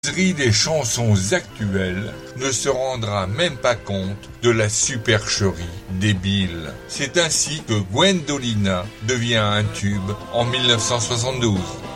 Des chansons actuelles ne se rendra même pas compte de la supercherie débile. C'est ainsi que Gwendolina devient un tube en 1972.